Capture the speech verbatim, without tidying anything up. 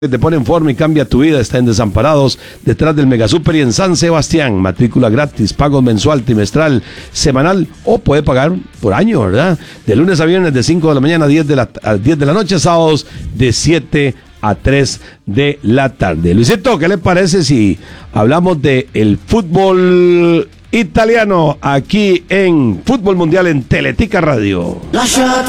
Te pone en forma y cambia tu vida. Está en Desamparados, detrás del Mega Super y en San Sebastián. Matrícula gratis, pago mensual, trimestral, semanal o puede pagar por año, ¿verdad? De lunes a viernes de cinco de la mañana a diez de la, a diez de la noche, sábados de siete a tres de la tarde. Luisito, ¿qué le parece si hablamos de el fútbol italiano aquí en Fútbol Mundial en Teletica Radio? Lasciate